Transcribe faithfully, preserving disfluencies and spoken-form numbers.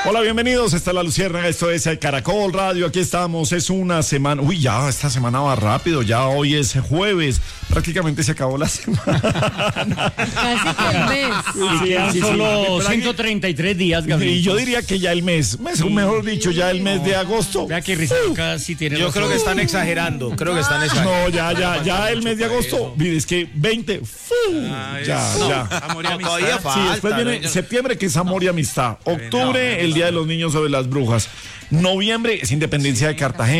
Hola, bienvenidos. Esta es La Luciérnaga, esto es el Caracol Radio. Aquí estamos, es una semana. Uy, ya, esta semana va rápido. Ya hoy es jueves. Prácticamente se acabó la semana. Casi que el mes. Sí, quedan sí, solo sí. ciento treinta y tres días, Gabriel. Y yo diría que ya el mes, mes sí. mejor dicho, ya el mes de agosto. Vea que risa, casi tiene Yo razón. creo que están exagerando. Creo que están exagerando. No, ya, ya, ya el mes de agosto. Mire, es que veinte. Ah, ya, no, ya. Amor y amistad. Todavía falta. Sí, después viene no, septiembre, que es amor y amistad. Octubre, el Día de los Niños sobre las Brujas. Noviembre es Independencia de Cartagena.